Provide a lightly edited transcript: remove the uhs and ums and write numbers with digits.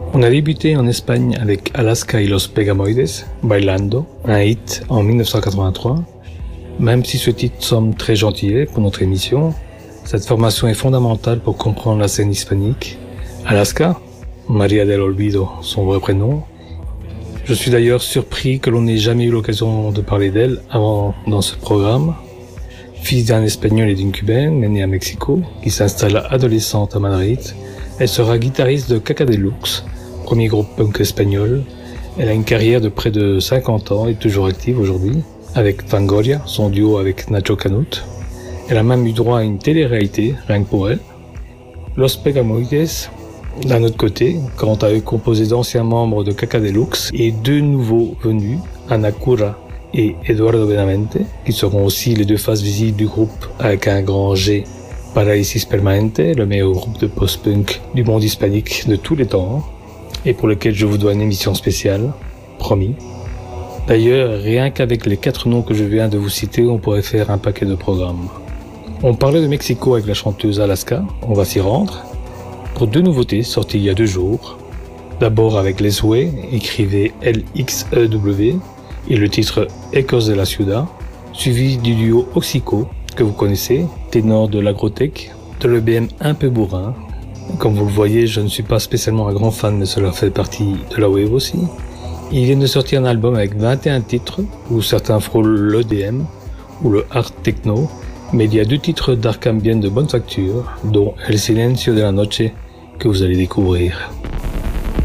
On a débuté en Espagne avec Alaska y los Pegamoides, Bailando, un hit en 1983. Même si ce titre semble très gentil pour notre émission, cette formation est fondamentale pour comprendre la scène hispanique. Alaska, Maria del Olvido, son vrai prénom. Je suis d'ailleurs surpris que l'on n'ait jamais eu l'occasion de parler d'elle avant dans ce programme. Fille d'un Espagnol et d'une Cubaine, née à Mexico, qui s'installe adolescente à Madrid, elle sera guitariste de Caca Deluxe, premier groupe punk espagnol. Elle a une carrière de près de 50 ans et toujours active aujourd'hui, avec Fangoria, son duo avec Nacho Canut. Elle a même eu droit à une télé-réalité, rien que pour elle. Los Pegamoides, d'un autre côté, quant à eux composés d'anciens membres de Caca Deluxe et deux nouveaux venus, Ana Cura et Eduardo Benavente, qui seront aussi les deux faces visibles du groupe avec un grand G, Paradisis Permanente, le meilleur groupe de post-punk du monde hispanique de tous les temps, et pour lequel je vous dois une émission spéciale, promis. D'ailleurs, rien qu'avec les 4 noms que je viens de vous citer, on pourrait faire un paquet de programmes. On parlait de Mexico avec la chanteuse Alaska, on va s'y rendre, pour 2 nouveautés sorties il y a 2 jours. D'abord avec Les Way, écrivez LXEW, et le titre Ecos de la Ciudad, suivi du duo Oxico, que vous connaissez, ténor de l'agrotech, de l'EBM un peu bourrin. Comme vous le voyez, je ne suis pas spécialement un grand fan, mais cela fait partie de la wave aussi. Ils viennent de sortir un album avec 21 titres, où certains frôlent l'EDM ou le hard techno, mais il y a 2 titres dark ambient de bonne facture, dont El Silencio de la Noche, que vous allez découvrir.